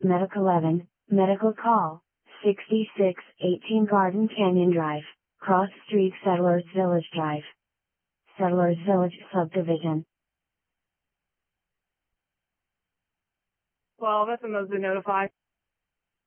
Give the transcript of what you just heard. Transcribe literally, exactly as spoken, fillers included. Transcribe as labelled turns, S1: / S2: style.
S1: Medic eleven, Medical Call, sixty-six eighteen Garden Canyon Drive, Cross Street, Settlers Village Drive. Settlers Village Subdivision.
S2: twelve, S M Os been notified.